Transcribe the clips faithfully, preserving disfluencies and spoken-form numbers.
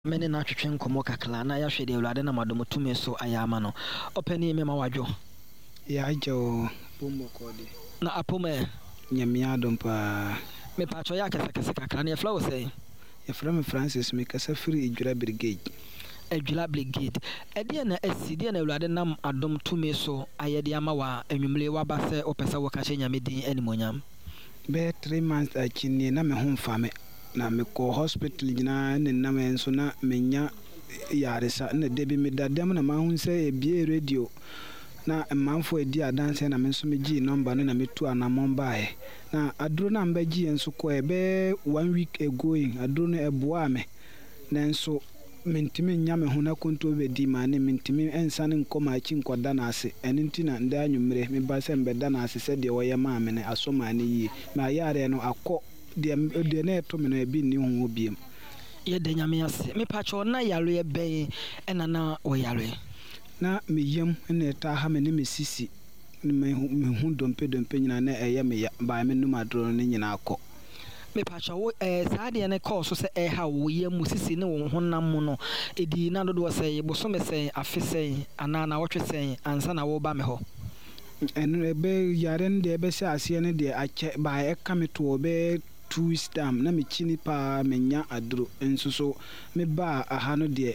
mene na twetwe nkomo kakla na ya hwede awurade na madomo tumi so ayama no opani me ma wadwo ya ajo bombo kodi na apome nyamia dompa me pacho ya kesa kesa kakla na flow say ya from Francis me kasa free Ejura Brigade Ejura Brigade ede na asidi na awurade nam adom tumi so ayede ama wa anwumle wa ba se opesa wo ka che nyamedin animonyam be three months akini na me ho mfa me na me ko hospital nyina ne na me nso na menya yaresa na debi me dadam na ma hu se ebie radio na manfo edi adanse na me nso me gi number na me tu anamon bae na aduro na mba gi enso ko ebe one week ago in aduro na eboa me na nso mentimi nya me ho na konto be di ma ne mentimi ensane nkoma achi nkoda na ase enti na nda anwumre me ba se mbeda na ase se de woye ma me ne asoma ne yi ma yare no akọ de de na eto me no ebi ni hu obiem ye de nyame ase me pacho na yare e ben ena na wo yare na me yem na eta ha me ne mesisi me hu dompe dompe nyina na eye me ya ba me numa dro ne nyina akọ me pacho wo eh saade ne call so se eh ha wo yem musisi ne wo honam mu no edi na dodo se bo so me se afese ana na wotwe se ansa na wo ba me ho enu ebe yare nde ebe se ase ne de ache ba e kameto obe two stam na me chini pa menya adro ensuso me ba aha no de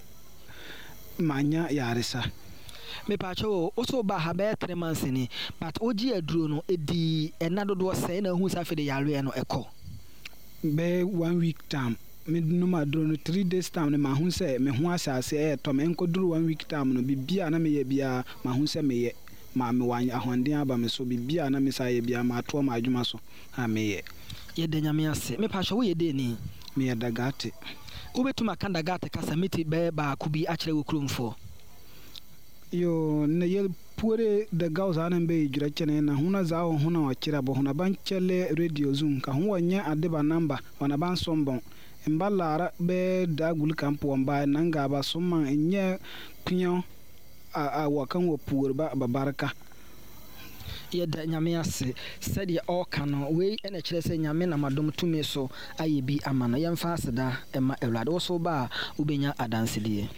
manya yaresa me pacho o so ba ha be three months ni but oji adro no edi ena dodo se na hu sa fe de yare no eko be one week time me no ma adro no three days time ne ma hu se me hu asase e to me enkoduru one week time no bibia na me ye bia ma hu se me ye ma me wan ahwanden aba me so bibia na me sa ye bia ma to ma adwuma so ha me ye ye de nyame ase me pacho wo ye de ni me ye dagate wo betuma kan dagate kasa miti be ba ku bi akire wo kromfo yo ne ye pure de gauza na be jura chene na huna za ho huna wa kira bo huna ban chele radio zoom ka hu wanya adeba number wana ban sombon embalara be dagul kampo mba nanga ba summa enye kunyo a a wakan wo pure ba babaraka ye da nyame ase said all kano we ene kire se nyame na madom tumi so aye bi amano yemfa aseda ema ewrade wo so ba ubenya adansede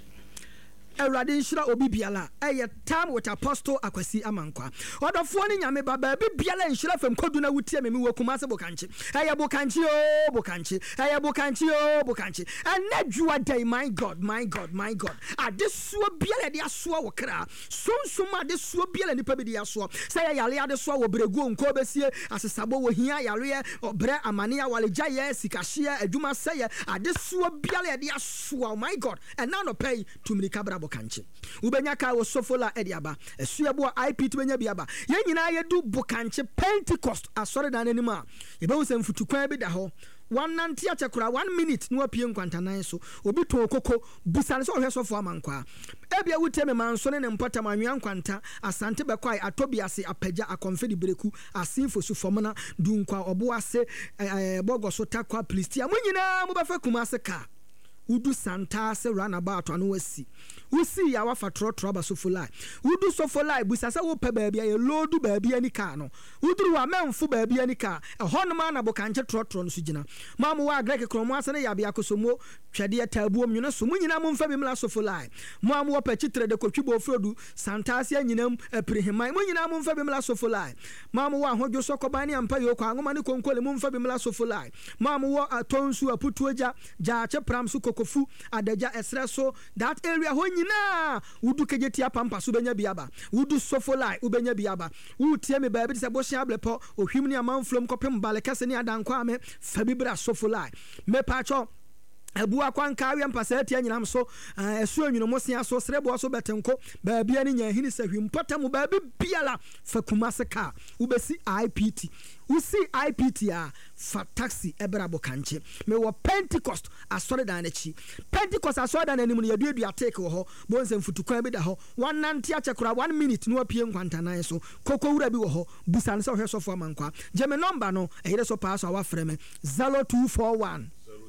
Erade nshira obi biala eye time with apostle Akwasi Amankwa odofo ni nyame baba bi biala nshira fam kodu na wutie memi wo kuma se bokanche eye bokanche o bokanche eye bokanche o bokanche anadwa day my god my god my god adesuo biala de asoa wo kra sonsoma adesuo biala ni pa bi de asoa say yale adesuo wo bregu nko besie asesabo wo hia yale obre amane ya wale jaye sikahye adwuma say adesuo biala de asoa my god and now no pay to me kabra bokanche ubenya ka wo sofola ediaba esuabo I P to benya biaba ye nyina ye du bokanche Pentecost asore dan anima ye be wo semfutu kwan bi da ho one ninety achekura one minute no apie nkwantanan so obi to okoko busane so hwe sofo Amankwa ebia wuteme manso ne mpata manwa nkwanta asante bekwai atobiase apagya akonfedi breku asinfo su fomna dunkwa obo ase bogoso takwa plistia munyina mo befa kumase ka udu santa se runabout anu wasi usi ya wafa tro tro ba sofolai udu sofolai busa se wo pe ba bia ye lodu ba bia ni ka no uduru wa memfu ba bia ni ka e honoma na bokanche tro tro no sugina mamu wa grek kromo asane ya bia kosomo twade tabuo mnyuna so munyina mo mfa bi mla sofolai mamu wa pa chitre de kotwibo ofrodu santa se nyinam aprehemai munyina mo mfa bi mla sofolai mamu wa hodwo sokoban ni ampa yo kwa angoma ni konkole mo mfa bi mla sofolai mamu wa atonsu aputuoja ja che pram su kofu adaja esreso that area ho nyina wudu kejeti apampa so benya biaba wudu sofolai ubenya biaba wutie me baabi se bo hia blepo ohwimni amanflom kopem bale kase ni adankwa ame fabibra sofolai me pacho abu akwan kawe mpasa tia nyinam so esu anwuno mosia so srebo so betenko baabi ani nya hini sahwi mpatamu baabi biala fakuma seka ubesi I P T usi I P T a fa taxi ebra bokanche me wo Pentecost asore dan achi Pentecost asore dan animu ya duadua take ho bonse futukwan bi da ho one ninety achekura one minute no apie nkwantanan so koko wura bi wo ho busan se hwesofo Amankwa jeme number no ehire so pass awa freme zero two four one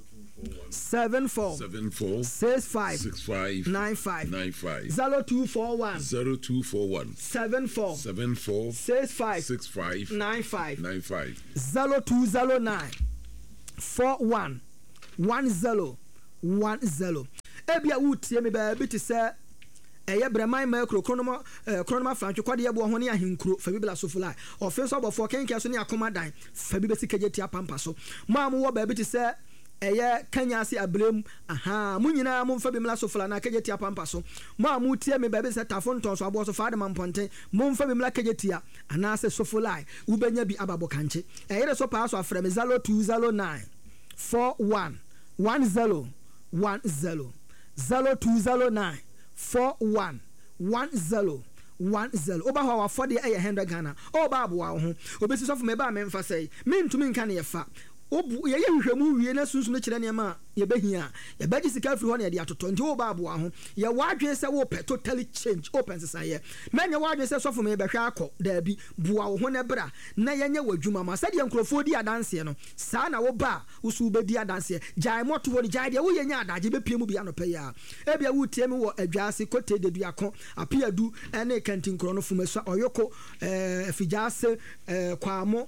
seven four seven four six five six five nine five nine five zero two four one zero two four one seven four seven four six five six five nine five nine five zero two zero nine four one one zero one zero. Ebia wutie me baabi te sɛ ɛyɛ brɛman micro chronoma chronoma francho kwade yɛbo ho ne ahenkuro fa bibla so fulai ɔfe so abɔfo kenkia so ne akoma dan fa bi besi kagye tia pampa so ma mo wɔ baabi te sɛ ɛyɛ kanyase abrem aha mo nyinaa mo mfa bimla so fulai na kagye tia pampa so ma mo tie me baabi sɛ tafo nton so abɔ so fa de mamponten mo mfa bimla kagye tia ana sɛ so fulai wobenya bi ababo kanche ɛyɛ so pa so afrɛ me zero two zero nine four one one zero one zero zero two zero nine four one one zero one zero. Oba ho afode e one hundred Ghana. Oba aboa ho. Obesi so for me ba me mfa sei. Me ntumi nka ne yefa. Obu ye ye hwehwemu wie na sunsun kire ne ma ye behia. Ye baji sika firi ho na ye de atoto. Nti oba aboa ho. Ye wadwen se wo pe totally change open sesaye. Menye wadwen se so for me behwa akọ da bi boa wo ho ne bra na ye nye wadwuma ma. Sade nkrofo di adanse no. Sa na wo ba usu be di adanse. Jai moto wo di jai de wo ye nya adaje be pie mu bi anope ya. Ebia wo tie me wo adwase kote de duako apiadu ene kantinkro no fumaso oyoko eh afijase eh kwamo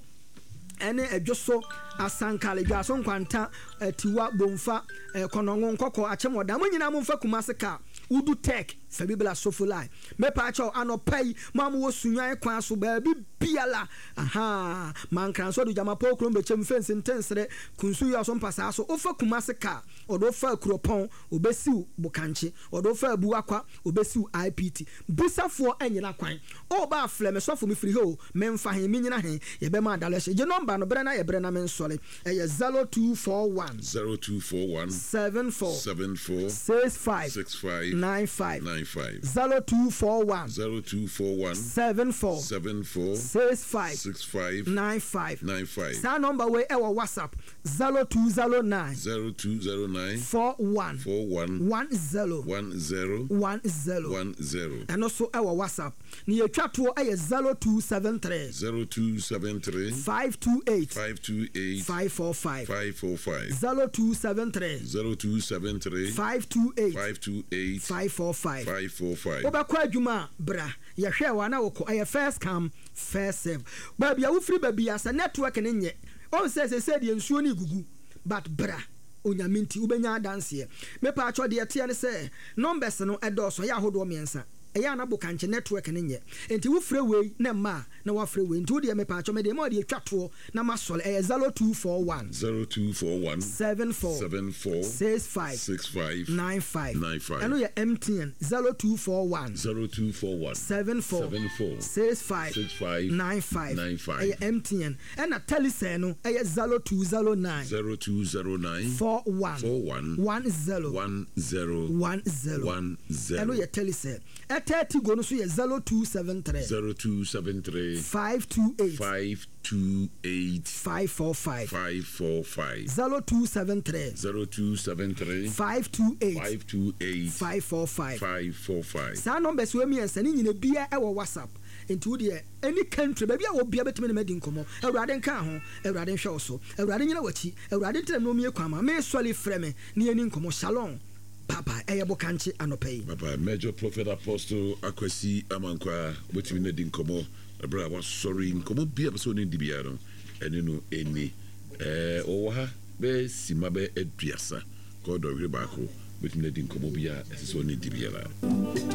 ene edwoso asankale dwaso nkwanta tiwa bomfa konongo nkoko achemoda mo nyina mo mfa kumase ka udu tech fa bibla sofulai me pa acho anopai mamu wo sunwan kwan so ba bi biala aha mankran so do jama po krom be chem fence intensere kunsu ya so mpasa so ofa kumase ka odo fa kuropon obesiu bukanche odo fa abu akwa obesiu I P T busafo anyina kwan o ba fleme sofo mi firi ho me mfa hen mi nyina hen ye be ma dalese je number no bre na ye bre na men sole eye zero two four one zero two four one seven four seven four six five six five nine five nine five zero two four one zero two four one seven four seven four six five six five nine five nine five. Sa number we e wo WhatsApp zero two zero nine zero two zero nine four one four one one zero one zero one zero one zero. And also e wo WhatsApp ni ye twa to e zero two seven three zero two seven three five two eight five two eight five four five five four five zero two seven three zero two seven three five two eight five two eight five four five five four five. Obakwa adwuma bra ye hwe wa na woko e first come first serve ba bia wo free ba bia sa network ne nye o se se se de nsuo ni gugu but bra onyaminti ubenya dance me pa acho de tie ne se numbers no edoso ya hodo miensa eya na bokanche network ne nye enti wo free we na ma na wo free we enti wo de me pa acho me de mo de twato na masole e zero two four one zero two four one seven four seven four six five six five nine five nine five. eno ye M T N zero two four one zero two four one seven four seven four six five six five nine five nine five. e M T N ena telecell no e zero two zero nine zero two zero nine four one four one one zero one zero one zero one zero. eno ye telecell e thirty go no so ye zero two seven three zero two seven three five two eight five two eight five four five five four five zero two seven three zero two seven three five two eight five two eight five four five five four five. sa numbers we mi ensa ni nyina bia e wo WhatsApp enti wo de any country ba bia wo bia betime na madi nkomo awurade nka ho awurade nhwe wo so awurade nyina wachi awurade ntram no mi kwama me soli freme ni ani nkomo shalom papa eyebo kanche anopai papa major prophet apostle Akwasi Amankwa betime na di nkomo abra wa sorry nkomo bia be so ni di bia no eni no eni eh o ha be sima be aduasa god o hwe ba ko betime na di nkomo bia ese so ni di bia la